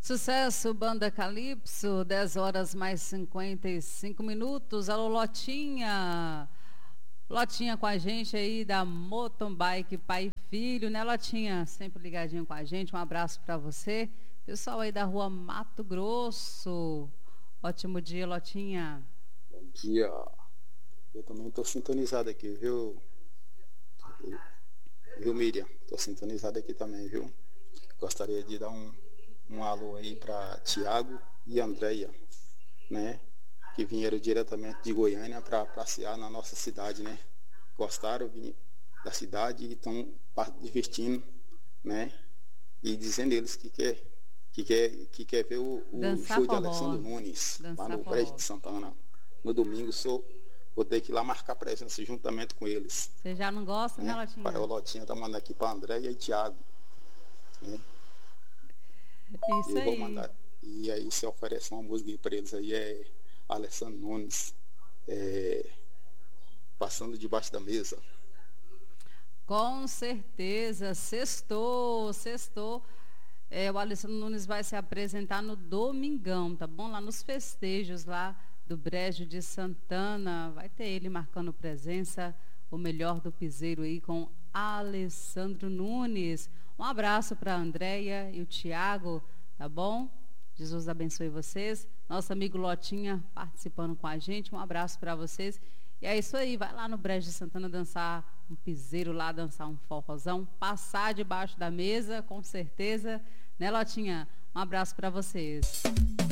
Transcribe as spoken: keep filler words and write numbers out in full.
Sucesso, Banda Calypso, dez horas mais cinquenta e cinco minutos. Alô, Lotinha. Lotinha com a gente aí da Mountain Bike Pai e Filho, né, Lotinha? Sempre ligadinho com a gente. Um abraço para você. Pessoal aí da rua Mato Grosso. Ótimo dia, Lotinha. Bom dia. Eu também estou sintonizado aqui, viu? Viu, Miriam? Estou sintonizado aqui também, viu? Gostaria de dar um, um alô aí para Tiago e Andréia, né? Que vieram diretamente de Goiânia para passear na nossa cidade, né? Gostaram da cidade e estão divertindo, né? E dizendo eles que quer, que quer, que quer ver o, o show de Alessandro Nunes lá no Brejo de Santana. No domingo, sou, vou ter que ir lá marcar presença juntamente com eles. Você já não gosta, né, né Lotinha? Para o Lotinha tá mandando aqui para Andréia e Tiago. Né? Isso eu aí. Vou mandar, e aí se oferece uma música para eles aí, é Alessandro Nunes, é, Passando Debaixo da Mesa. Com certeza, sextou, sextou. É, o Alessandro Nunes vai se apresentar no domingão, tá bom? Lá nos festejos lá do Brejo de Santana. Vai ter ele marcando presença, o melhor do piseiro aí com Alessandro Nunes. Um abraço para a Andréia e o Tiago, tá bom? Jesus abençoe vocês. Nosso amigo Lotinha participando com a gente. Um abraço para vocês. E é isso aí, vai lá no Brejo de Santana dançar um piseiro lá, dançar um forrozão, passar debaixo da mesa, com certeza. Né, Lotinha? Um abraço para vocês.